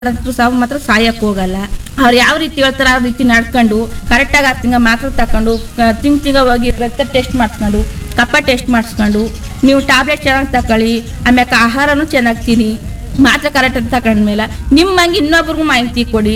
ಸಹ ಮಾತ್ರ ಸಾಯಕ್ ಹೋಗಲ್ಲ. ಅವ್ರು ಯಾವ ರೀತಿ ಹೇಳ್ತಾರ ಆ ರೀತಿ ನಡ್ಕೊಂಡು ಕರೆಕ್ಟಾಗಿ 6 ತಿಂಗಳ ಮಾತ್ರ ತಕೊಂಡು ತಿಂಗ ಹೋಗಿ ರಕ್ತ ಟೆಸ್ಟ್ ಮಾಡಿಸ್ಕೊಂಡು ಕಫ ಟೆಸ್ಟ್ ಮಾಡಿಸ್ಕೊಂಡು ನೀವು ಟ್ಯಾಬ್ಲೆಟ್ ಚೆನ್ನಾಗಿ ತಗೊಳ್ಳಿ, ಆಮ್ಯಾಕ ಆಹಾರನೂ ಚೆನ್ನಾಗಿ ತಿನ್ನಿ, ಮಾತ್ರ ಕರೆಕ್ಟಾಗಿ ತಗೊಂಡ್ಮೇಲೆ ನಿಮ್ಮಂಗೆ ಇನ್ನೊಬ್ರಿಗೂ ಮಾಹಿತಿ ಕೊಡಿ.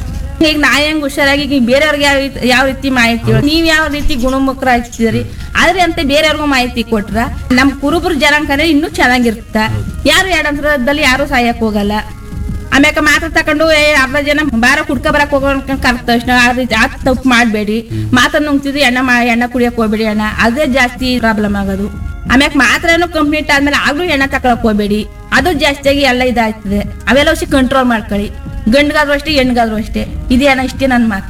ಈಗ ನಾ ಹೆಂಗ್ ಹುಷಾರಾಗಿ ಈಗ ಬೇರೆಯವ್ರಿಗೆ ಯಾವ ರೀತಿ ಮಾಹಿತಿ ನೀವ್ ಯಾವ ರೀತಿ ಗುಣಮುಖರಾಗ್ತಿದ್ರಿ ಆದ್ರೆ ಅಂತ ಬೇರೆಯವ್ರಿಗೂ ಮಾಹಿತಿ ಕೊಟ್ರ ನಮ್ ಕುರುಬರು ಜನಾಂಗನೇ ಇನ್ನೂ ಚೆನ್ನಾಗಿರುತ್ತ. ಯಾರು ಎರಡಂತರದಲ್ಲಿ ಯಾರು ಸಾಯಕ್ ಹೋಗಲ್ಲ. ಆಮ್ಯಾಕ ಮಾತ್ರ ತಕೊಂಡು ಅರ್ಧ ಜನ ಬಾರ ಕುಡ್ಕ ಬರಕ್ ಹೋಗೋ ಕರ್ತ ತಕ್ಷಣ ಆ ರೀತಿ ತಪ್ಪು ಮಾಡ್ಬೇಡಿ. ಮಾತ್ರ ನುಂಗ್ತಿದ್ರಿ ಎಣ್ಣೆ ಕುಡಿಯಕ್ ಹೋಗ್ಬೇಡಿ, ಅದೇ ಜಾಸ್ತಿ ಪ್ರಾಬ್ಲಮ್ ಆಗೋದು. ಆಮ್ಯಾಕ ಮಾತ್ರ ಏನೋ ಕಂಪ್ಲೀಟ್ ಆದ್ಮೇಲೆ ಆಗ್ಲೂ ಎಣ್ಣೆ ತಕೊಳಕ್ ಹೋಗ್ಬೇಡಿ, ಅದು ಜಾಸ್ತಿಯಾಗಿ ಎಲ್ಲ ಇದಾಗ್ತದೆ. ಅವೆಲ್ಲ ಕಂಟ್ರೋಲ್ ಮಾಡ್ಕೊಳ್ಳಿ. ಗಂಡ್ಗಾದ್ರು ಅಷ್ಟೇ ಹೆಣ್ಗಾದ್ರು ಅಷ್ಟೇ. ಇದೇನ ಇಷ್ಟೇ ನನ್ನ ಮಾತು.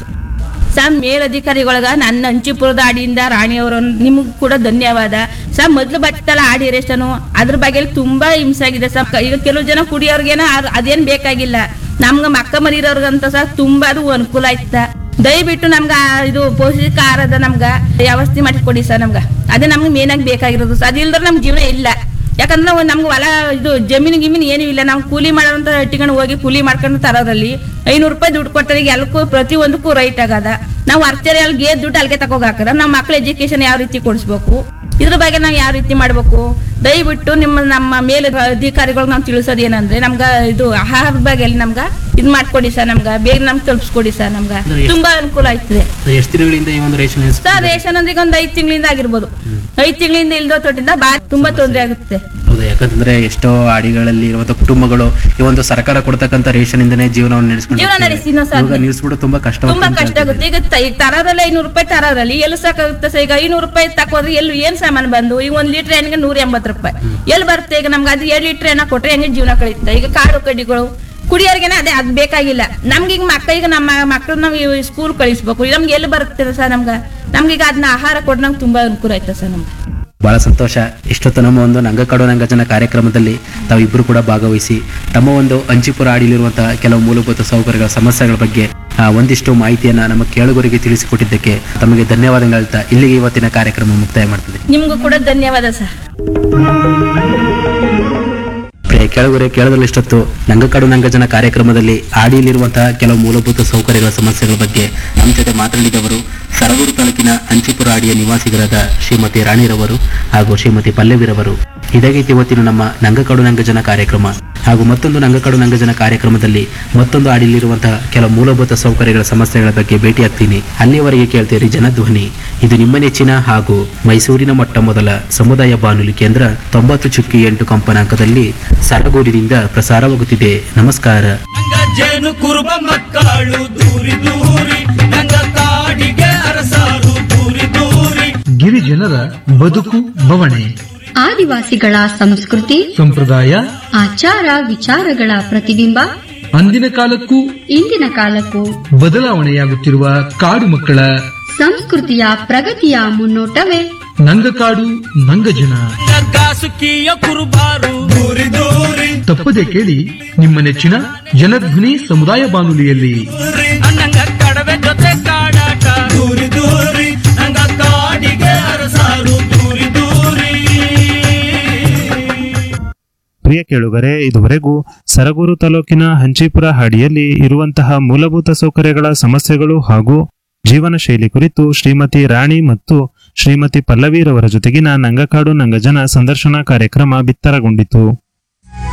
ಮೇಲಧಿಕಾರಿಗಳಾಗ ನನ್ನ ಹಂಚಿಪುರದ ಆಡಿಯಿಂದ ರಾಣಿಯವರು ನಿಮ್ಗೂ ಕೂಡ ಧನ್ಯವಾದ. ಮೊದ್ಲು ಬರ್ತಲ್ಲ ಆಡಿ ರೇಷನು ಅದ್ರ ಬಗ್ಗೆ ತುಂಬಾ ಹಿಂಸೆ ಆಗಿದೆ. ಈಗ ಕೆಲವು ಜನ ಕುಡಿಯೋರ್ಗೇನ ಅದೇನ್ ಬೇಕಾಗಿಲ್ಲ, ನಮ್ಗ ಮಕ್ಕ ಮರಿರೋರ್ಗಂತ ತುಂಬಾ ಅದು ಅನುಕೂಲ ಆಯ್ತ. ದಯವಿಟ್ಟು ನಮ್ಗ ಇದು ಪೌಷ್ಟಿಕ ಆಹಾರದ ನಮ್ಗ ವ್ಯವಸ್ಥೆ ಮಾಡಿಕೊಡಿ ನಮ್ಗ. ಅದೇ ನಮ್ಗೆ ಮೇನ್ ಆಗಿ ಬೇಕಾಗಿರೋದು. ಅದಿಲ್ದ್ರೆ ನಮ್ ಜೀವನ ಇಲ್ಲ. ಯಾಕಂದ್ರೆ ನಾವು ನಮ್ಗೆ ಹೊಲ ಇದು ಜಮೀನು ಗಿಮೀನು ಏನೂ ಇಲ್ಲ. ನಾವು ಕೂಲಿ ಮಾಡೋಂತ ಇಟ್ಕೊಂಡು ಹೋಗಿ ಕೂಲಿ ಮಾಡ್ಕೊಂಡು ತರೋದ್ರಲ್ಲಿ 500 ರೂಪಾಯಿ ದುಡ್ಡು ಕೊಡ್ತಾರೆ. ಈಗ ಎಲ್ಲಕ್ಕೂ ಪ್ರತಿ ಒಂದಕ್ಕೂ ರೈಟ್ ಆಗದ. ನಾವು ಅರ್ಚರಿ ಅಲ್ಲಿಗೆ ದುಡ್ಡು ಅಲ್ಲಿಗೆ ತಗೋಗಾಕರ ನಮ್ಮ ಮಕ್ಳ ಎಜುಕೇಶನ್ ಯಾವ ರೀತಿ ಕೊಡಿಸ್ಬೇಕು, ಇದ್ರ ಬಗ್ಗೆ ನಾವು ಯಾವ ರೀತಿ ಮಾಡ್ಬೇಕು. ದಯವಿಟ್ಟು ನಮ್ಮ ಮೇಲೆ ಅಧಿಕಾರಿಗಳು ನಾವು ತಿಳಿಸೋದು ಏನಂದ್ರೆ ನಮ್ಗ ಇದು ಆಹಾರದ ಬಗ್ಗೆ ನಮ್ಗ ಇದ್ ಮಾಡ್ಕೊಡಿ ನಮ್ಗ ಬೇಗ ನಮ್ಗೆ ತಲುಪಿಸ್ಕೊಡಿ ನಮ್ಗ ತುಂಬಾ ಅನುಕೂಲ ಆಯ್ತದೆ. ಎಷ್ಟು ದಿನಗಳಿಂದ ಈ ಒಂದು ರೇಷನ್ ರೇಷನ್ ಅಂದ್ರೆ ಒಂದು 5 ತಿಂಗಳಿಂದ ಆಗಿರ್ಬೋದು. 5 ತಿಂಗಳಿಂದ ಇಲ್ದೋ ತೊಟ್ಟಿಂದ ತುಂಬಾ ತೊಂದರೆ ಆಗುತ್ತೆ. ಹೌದು, ಯಾಕಂತಂದ್ರೆ ಎಷ್ಟೋ ಅಡಿಗಳಲ್ಲಿ ಇರುವಂತ ಕುಟುಂಬಗಳು ಈ ಒಂದು ಸರ್ಕಾರ ಕೊಡ್ತಕ್ಕಂತ ರೇಷನ್ ಇಂದನೇ ಜೀವನವನ್ನು ನಿಲ್ಲಿಸ್ಬಿಟ್ಟು ತುಂಬಾ ಕಷ್ಟ ಆಗುತ್ತೆ. ಈಗ ತರೋದ್ರಲ್ಲಿ 500 ರೂಪಾಯಿ ತರೋದ್ರಲ್ಲಿ ಎಲ್ಲಿ ಸಾಕಾಗುತ್ತೆ ಈಗ 500 ರೂಪಾಯಿ ತಕೋದ್ರೆ ಎಲ್ಲಿ ಏನ್ ಸಾಮಾನು ಬಂದು ಈಗ 1 ಲೀಟರ್ ಎಣ್ಣೆಗೆ 180 ರೂಪಾಯಿ ಎಲ್ಲಿ ಬರುತ್ತೆ. ಈಗ ನಮ್ಗೆ ಅದು 2 ಲೀಟರ್ ಎಣ್ಣೆ ಕೊಟ್ರೆ ಹೆಂಗೆ ಜೀವನ ಕಳೀತದೆ. ಈಗ ಕಾಡು ಕಡ್ಡಿಗಳು ಕುಡಿಯೋರ್ಗೆನೆ ಅದ್ ಬೇಕಾಗಿಲ್ಲ. ನಮ್ಗೆ ಈಗ ಈಗ ನಮ್ಮ ಮಕ್ಕಳು ನಾವು ಸ್ಕೂಲ್ ಕಳಿಸ್ಬೇಕು, ನಮ್ಗೆ ಎಲ್ಲಿ ಬರುತ್ತೆ ನಮ್ಗೀಗ ಅದನ್ನ ಆಹಾರ ಕೊಟ್ಟು ನಮ್ಗೆ ತುಂಬಾ ಅನುಕೂಲ ಆಯ್ತು ನಮ್ಗೆ. ಬಹಳ ಸಂತೋಷ. ಇಷ್ಟೊತ್ತು ನಮ್ಮ ಒಂದು ನಂಗಕಾಡು ನಂಗಜನ ಕಾರ್ಯಕ್ರಮದಲ್ಲಿ ತಾವಿಬ್ಬರು ಕೂಡ ಭಾಗವಹಿಸಿ ತಮ್ಮ ಒಂದು ಹಂಚಿಪುರ ಆಡಿಲಿರುವಂತಹ ಕೆಲವು ಮೂಲಭೂತ ಸೌಕರ್ಯಗಳ ಸಮಸ್ಯೆಗಳ ಬಗ್ಗೆ ಒಂದಿಷ್ಟು ಮಾಹಿತಿಯನ್ನ ನಮ್ಮ ಕೇಳುಗರಿಗೆ ತಿಳಿಸಿಕೊಟ್ಟಿದ್ದಕ್ಕೆ ತಮಗೆ ಧನ್ಯವಾದಗಳು ಹೇಳ್ತಾ ಇಲ್ಲಿಗೆ ಇವತ್ತಿನ ಕಾರ್ಯಕ್ರಮ ಮುಕ್ತಾಯ ಮಾಡ್ತದೆ. ನಿಮ್ಗೂ ಕೂಡ ಧನ್ಯವಾದ ಸರ್. ಕೆಳಗರೆ ಕೇಳದಲ್ಲಿ ಇಷ್ಟೊತ್ತು ನಂಗಕಾಡು ನಂಗಜನ ಕಾರ್ಯಕ್ರಮದಲ್ಲಿ ಆಡಿಯಲ್ಲಿರುವಂತಹ ಕೆಲವು ಮೂಲಭೂತ ಸೌಕರ್ಯಗಳ ಸಮಸ್ಯೆಗಳ ಬಗ್ಗೆ ನಮ್ಮ ಜೊತೆ ಮಾತನಾಡಿದವರು ಸರಗೂರು ತಾಲೂಕಿನ ಹಂಚಿಪುರ ಆಡಿಯ ನಿವಾಸಿಗರಾದ ಶ್ರೀಮತಿ ರಾಣಿರವರು ಹಾಗೂ ಶ್ರೀಮತಿ ಪಲ್ಲವಿರವರು. ಇದಾಗೈತಿ ಇವತ್ತಿನ ನಮ್ಮ ನಂಗಕಾಡು ನಂಗಜನ ಕಾರ್ಯಕ್ರಮ. ಹಾಗೂ ಮತ್ತೊಂದು ನಂಗಕಾಡು ನಂಗಜನ ಕಾರ್ಯಕ್ರಮದಲ್ಲಿ ಮತ್ತೊಂದು ಆಡಿಯಲ್ಲಿರುವಂತಹ ಕೆಲವು ಮೂಲಭೂತ ಸೌಕರ್ಯಗಳ ಸಮಸ್ಯೆಗಳ ಬಗ್ಗೆ ಭೇಟಿಯಾಗ್ತೀನಿ. ಅಲ್ಲಿಯವರೆಗೆ ಕೇಳ್ತೀರಿ ಜನಧ್ವನಿ. ಇದು ನಿಮ್ಮ ನೆಚ್ಚಿನ ಹಾಗೂ ಮೈಸೂರಿನ ಮೊಟ್ಟ ಮೊದಲ ಸಮುದಾಯ ಬಾನುಲಿ ಕೇಂದ್ರ 90.8 ಕಂಪನಾಂಕದಲ್ಲಿ ಸರಗೂರಿನಿಂದ ಪ್ರಸಾರವಾಗುತ್ತಿದೆ. ನಮಸ್ಕಾರ. ಜೇನು ಕುರುಬ ಮಕ್ಕಳು ದೂರಿ ದೂರಿ ನಂಗ ಕಾಡಿಗೆ ಅರಸಾರು ದೂರಿ ದೂರಿ. ಗಿರಿಜನರ ಬದುಕು ಬವಣೆ, ಆದಿವಾಸಿಗಳ ಸಂಸ್ಕೃತಿ ಸಂಪ್ರದಾಯ, ಆಚಾರ ವಿಚಾರಗಳ ಪ್ರತಿಬಿಂಬ. ಅಂದಿನ ಕಾಲಕ್ಕೂ ಇಂದಿನ ಕಾಲಕ್ಕೂ ಬದಲಾವಣೆಯಾಗುತ್ತಿರುವ ಕಾಡು ಮಕ್ಕಳ ಸಂಸ್ಕೃತಿಯ ಪ್ರಗತಿಯ ಮುನ್ನೋಟವೇ ನಂಗಕಾಡು ನಂಗಜನ. ಸುಖಿಯ ಕುರುಬಾರು ದೂರಿ ದೂರಿ. ತಪ್ಪದೆ ಕೇಳಿ ನಿಮ್ಮ ನೆಚ್ಚಿನ ಜನಧ್ವನಿ ಸಮುದಾಯ ಬಾನುಲಿಯಲ್ಲಿ. ನಂಗ ಕಡವೆ ಜೊತೆ ಕಾಡಾಟ ದೂರಿ ದೂರಿ ನಂಗ ಕಾಡಿಗೆ ಅರಸಾರು ದೂರಿ ದೂರಿ. ಪ್ರಿಯ ಕೇಳುಗರೆ, ಇದುವರೆಗೂ ಸರಗೂರು ತಾಲೂಕಿನ ಹಂಚಿಪುರ ಹಾಡಿಯಲ್ಲಿ ಇರುವಂತಹ ಮೂಲಭೂತ ಸೌಕರ್ಯಗಳ ಸಮಸ್ಯೆಗಳು ಹಾಗೂ ಜೀವನ ಶೈಲಿ ಕುರಿತು ಶ್ರೀಮತಿ ರಾಣಿ ಮತ್ತು ಶ್ರೀಮತಿ ಪಲ್ಲವಿರವರ ಜೊತೆಗಿನ ನಂಗಕಾಡು ನಂಗಜನ ಸಂದರ್ಶನ ಕಾರ್ಯಕ್ರಮ ಬಿತ್ತರಗೊಂಡಿತು.